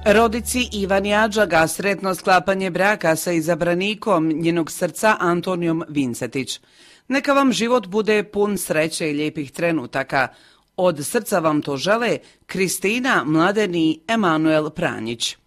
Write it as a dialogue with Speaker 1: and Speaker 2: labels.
Speaker 1: Rodici Ivan Jadžaga sretno sklapanje braka sa izabranikom njenog srca Antonijom Vincetić. Neka vam život bude pun sreće i lijepih trenutaka. Od srca vam to žele Kristina, Mladen i Emanuel Pranjić.